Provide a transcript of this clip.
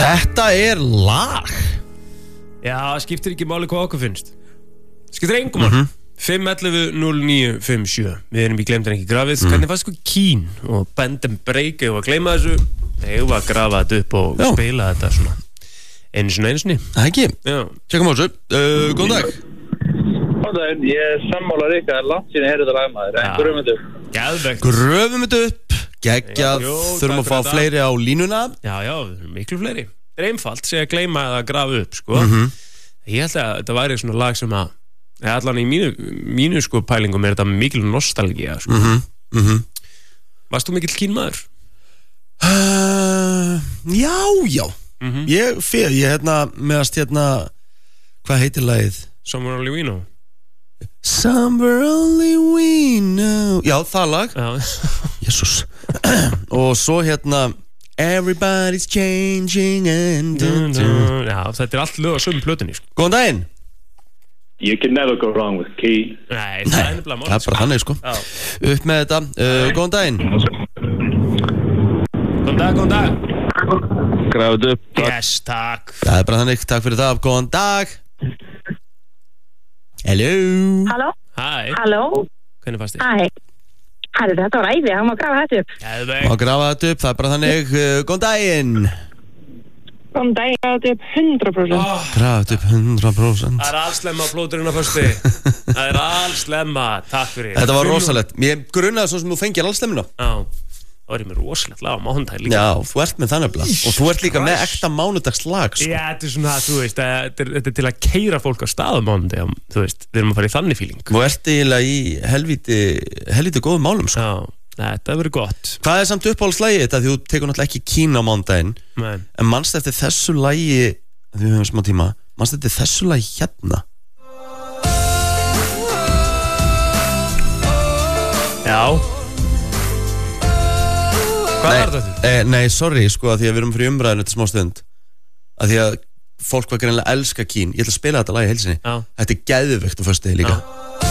Þetta lag. Já, skiptir ekki máli hvað okkur finnst. Skiptir engum máli. 511-0957. Við erum í Gleymdan ekki grafið. Hvernig fannst sko Keen og Bend and Break og að gleyma þessu? Þegar við að grafa þetta upp og spila þetta svona einu sinni. Það ekki? Já. Tjekkum á þessu. Góðan dag. Góðan dag, ég sammála Rika, langt síðan heyrðu þetta lag maður, en gröfum þetta upp. Geðvegt. Gröfum þetta upp. Geggjað. Þurfum að fá fleiri á línuna. Já, miklu fleiri. Það einfalt, segja að gleyma eða grafa upp, sko. Ég held að þetta væri svona lag sem að, allan í mínu sko pælingum þetta mikil nostalgía, sko. Varst þú mikill Keen maður? Já. Ég meðast hvað heitir lagið? Somewhere Only We Know. Somewhere Only We Know. Já, það lag. Jesus. Og svo Everybody's changing and Já, þetta allt lög á sömu plötunni, sko. Góðan daginn. You can never go wrong with Keen. Nei, það er nefnilega mál. Það bara þannig, sko. Upp með þetta. Góðan daginn. Góðan dag. Grafðu upp. Yes, takk. Það er bara þannig, takk fyrir það. Góðan dag. Hello. Halló. Hvernig fannst þið? Hæ. Þetta var æði, hann má grafa þetta upp. Má grafa þetta upp, það er bara þannig. Góðan daginn. Góðan daginn, grafa þetta upp 100%. Grafa þetta upp 100%. Það er allslemma plóturinn á fösti. Það er allslemma, takk fyrir. Þetta var rosalegt. Ég grunnaði svo sem þú fengir allslemmina. Já, það var ég með rosalegt lag á mánudaginn líka. Já, þú ert með þannig blað. Og þú ert líka með ekta mánudagslag, sko. Já, þetta er svona, þú veist, þetta er til að keyra fólk á stað á mánudaginn, þú veist, við erum að fara í þannig feeling. Þú ert eiginlega í helvíti góðum málum, sko. Já, þetta verður gott. Hvað er samt uppáhaldslægi þetta? Því þú tekur náttúrulega ekki Keen á mánudaginn. En manst eftir þessu lagi, því við höfum smá tíma, manst eftir þessu lagi hérna? Já. Hvað var þetta? Nei, sorry, sko, að því að við erum fyrir umræðinu til smá stund. Að því að fólk var greinlega elska Keen. Ég ætla að spila þetta lagi heilsinni. Þetta er geðveikt á föstudegi líka.